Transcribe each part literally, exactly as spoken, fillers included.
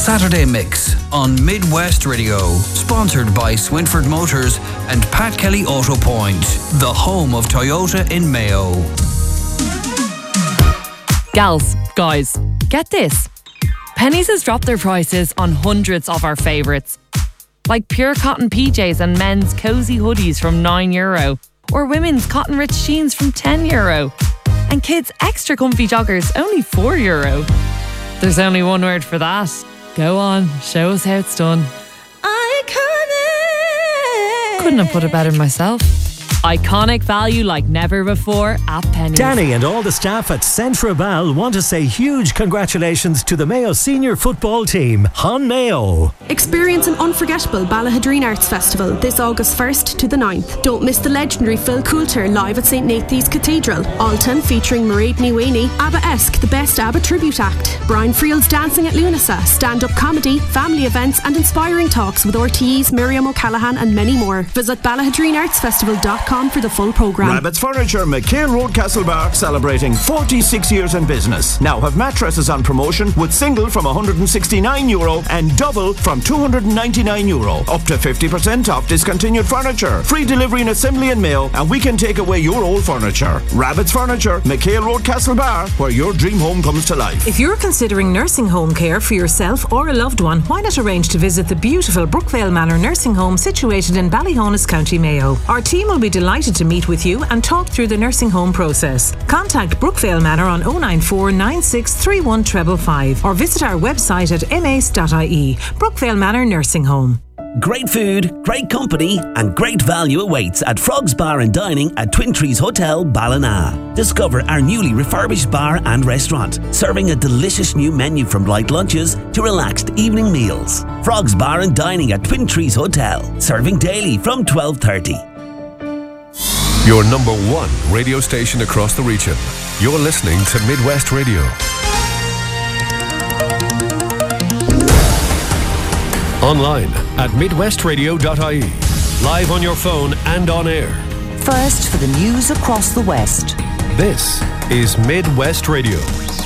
Saturday Mix on Midwest Radio, sponsored by Swinford Motors and Pat Kelly Auto Point, the home of Toyota in Mayo. Gals, guys, get this. Penneys has dropped their prices on hundreds of our favourites, like pure cotton P Js and men's cosy hoodies from nine euro, or women's cotton rich jeans from ten euro, and kids' extra comfy joggers only four euro. There's only one word for that. Go on, show us how it's done. Iconic! Couldn't have put it better myself. Iconic value like never before at Penneys. Danny and all the staff at Centra Bell want to say huge congratulations to the Mayo senior football team, Hon Mayo. Experience an unforgettable Ballahadreen Arts Festival this August first to the ninth. Don't miss the legendary Phil Coulter live at St Nathan's Cathedral. Alton featuring Mairead Niwini, ABBA-esque the best ABBA tribute act, Brian Friel's Dancing at Lunasa, stand-up comedy, family events and inspiring talks with R T Es, Miriam O'Callaghan and many more. Visit ballahadreen arts festival dot com for the full programme. Rabbit's Furniture, McHale Road, Castlebar, celebrating forty-six years in business. Now have mattresses on promotion with single from one hundred sixty-nine euro and double from two hundred ninety-nine euro. Up to fifty percent off discontinued furniture. Free delivery and assembly in Mayo, and we can take away your old furniture. Rabbit's Furniture, McHale Road, Castlebar, where your dream home comes to life. If you're considering nursing home care for yourself or a loved one, why not arrange to visit the beautiful Brookvale Manor nursing home situated in Ballyhonus, County Mayo. Our team will be delighted to meet with you and talk through the nursing home process. Contact Brookvale Manor on oh nine four nine six three one five five or visit our website at m a c e dot i e. Brookvale Manor Nursing Home. Great food, great company and great value awaits at Frog's Bar and Dining at Twin Trees Hotel, Ballina. Discover our newly refurbished bar and restaurant, serving a delicious new menu from light lunches to relaxed evening meals. Frog's Bar and Dining at Twin Trees Hotel, serving daily from twelve thirty. Your number one radio station across the region. You're listening to Midwest Radio. Online at midwest radio dot i e. Live on your phone and on air. First for the news across the West. This is Midwest Radio.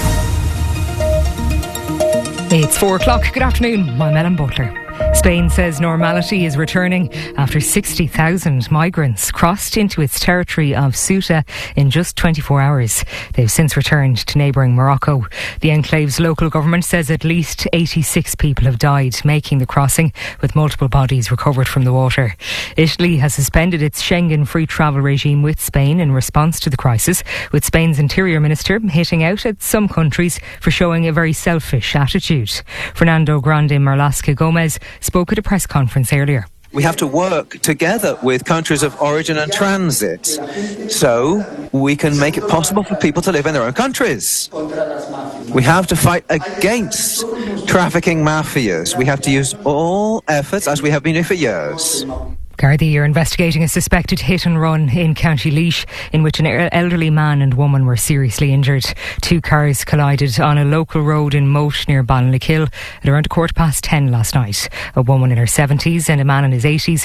It's four o'clock. Good afternoon. I'm Ellen Butler. Spain says normality is returning after sixty thousand migrants crossed into its territory of Ceuta in just twenty-four hours. They've since returned to neighbouring Morocco. The enclave's local government says at least eighty-six people have died making the crossing, with multiple bodies recovered from the water. Italy has suspended its Schengen free travel regime with Spain in response to the crisis, with Spain's interior minister hitting out at some countries for showing a very selfish attitude. Fernando Grande Marlaska Gomez spoke at a press conference earlier. We have to work together with countries of origin and transit so we can make it possible for people to live in their own countries. We have to fight against trafficking mafias. We have to use all efforts, as we have been doing for years. Gardaí are investigating a suspected hit and run in County Laois in which an elderly man and woman were seriously injured. Two cars collided on a local road in Moat near Ballinlakill at around a quarter past ten last night. A woman in her seventies and a man in his eighties